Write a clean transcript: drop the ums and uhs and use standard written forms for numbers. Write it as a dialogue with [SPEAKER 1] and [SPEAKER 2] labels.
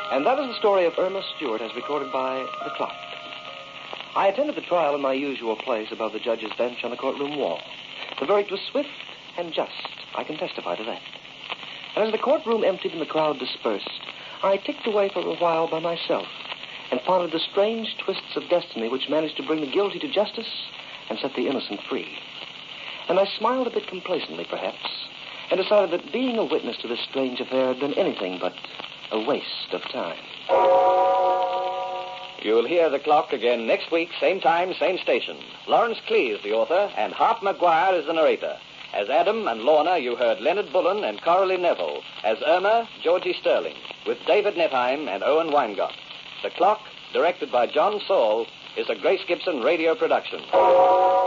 [SPEAKER 1] And that was the story of Irma Stewart as recorded by The Clock. I attended the trial in my usual place above the judge's bench on the courtroom wall. The verdict was swift and just. I can testify to that. And as the courtroom emptied and the crowd dispersed, I ticked away for a while by myself and pondered the strange twists of destiny which managed to bring the guilty to justice and set the innocent free. And I smiled a bit complacently, perhaps, and decided that being a witness to this strange affair had been anything but a waste of time.
[SPEAKER 2] You'll hear The Clock again next week, same time, same station. Lawrence Klee is the author, and Hart McGuire is the narrator. As Adam and Lorna, you heard Leonard Bullen and Coralie Neville. As Irma, Georgie Sterling, with David Netheim and Owen Weingott. The Clock, directed by John Saul, is a Grace Gibson radio production.